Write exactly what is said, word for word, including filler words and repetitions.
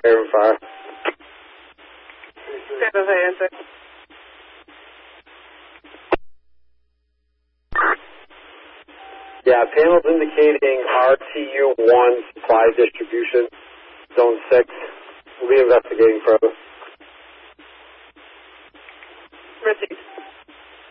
Aaron Fire. San Jose answer. Yeah, panels indicating R T U one supply distribution, zone six. We'll be investigating further.